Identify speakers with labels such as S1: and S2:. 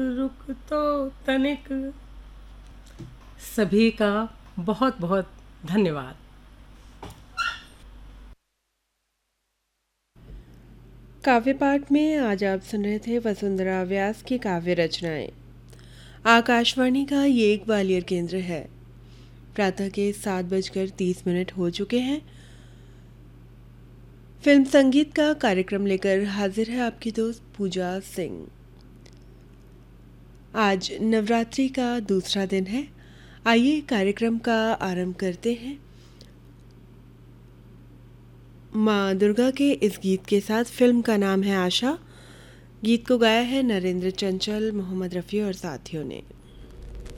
S1: रुक तो तनिक। सभी का बहुत बहुत धन्यवाद।
S2: काव्य पाठ में आज आप सुन रहे थे वसुंधरा व्यास की काव्य रचनाएं। आकाशवाणी का ये एक ग्वालियर केंद्र है। प्रातः के 7:30 हो चुके हैं। फिल्म संगीत का कार्यक्रम लेकर हाजिर है आपकी दोस्त पूजा सिंह। आज नवरात्रि का दूसरा दिन है। आइए कार्यक्रम का आरंभ करते हैं माँ दुर्गा के इस गीत के साथ। फिल्म का नाम है आशा। गीत को गाया है नरेंद्र चंचल, मोहम्मद रफ़ी और साथियों ने।